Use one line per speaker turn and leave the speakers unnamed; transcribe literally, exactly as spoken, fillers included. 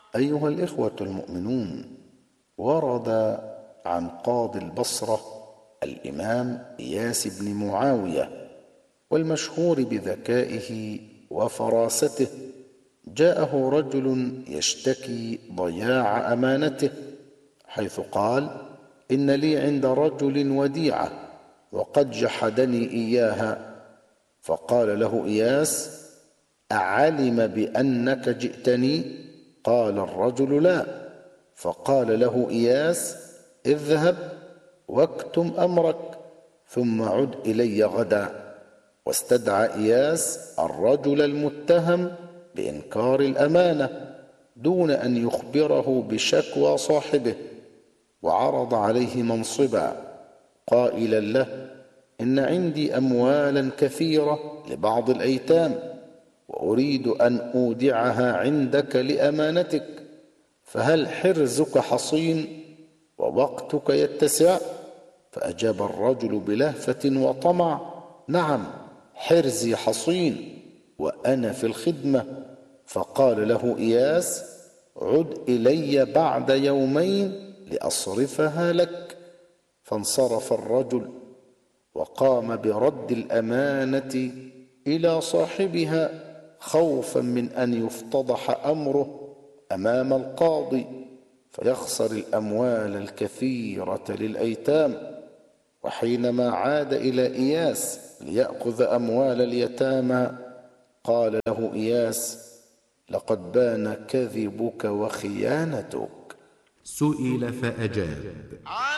أيها الإخوة المؤمنون، ورد عن قاضي البصرة الإمام إياس بن معاوية والمشهور بذكائه وفراسته، جاءه رجل يشتكي ضياع أمانته، حيث قال: إن لي عند رجل وديعة وقد جحدني إياها. فقال له إياس: أعلم بأنك جئتني؟ قال الرجل: لا. فقال له إياس: اذهب واكتم أمرك ثم عد إلي غدا. واستدعى إياس الرجل المتهم بإنكار الأمانة دون أن يخبره بشكوى صاحبه، وعرض عليه منصبا قائلا له: إن عندي أموالا كثيرة لبعض الأيتام، وأريد أن أودعها عندك لأمانتك، فهل حرزك حصين ووقتك يتسع؟ فأجاب الرجل بلهفة وطمع: نعم، حرزي حصين وأنا في الخدمة. فقال له إياس: عد إلي بعد يومين لأصرفها لك. فانصرف الرجل وقام برد الأمانة إلى صاحبها، خوفا من أن يفتضح أمره أمام القاضي فيخسر الأموال الكثيرة للأيتام. وحينما عاد إلى إياس ليأخذ أموال اليتامى، قال له إياس: لقد بان كذبك وخيانتك.
سئل فأجاب: